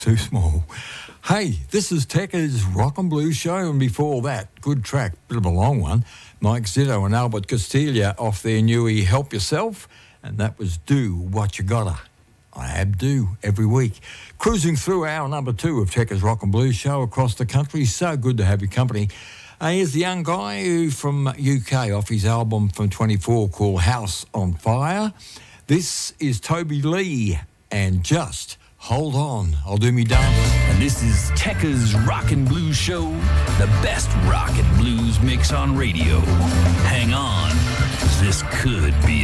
Too small. Hey, this is Tekka's Rock and Blues Show, and before that, good track, bit of a long one, Mike Zito and Albert Castilla off their newie Help Yourself, and that was Do What You Gotta. I do every week. Cruising through hour number 2 of Tekka's Rock and Blues Show across the country. So good to have your company. Here's the young guy who from UK off his album from 24 called House on Fire. This is Toby Lee and Just Hold On, I'll Do Me Dance. And this is Tekka's Rock and Blues Show, the best rock and blues mix on radio. Hang on, this could be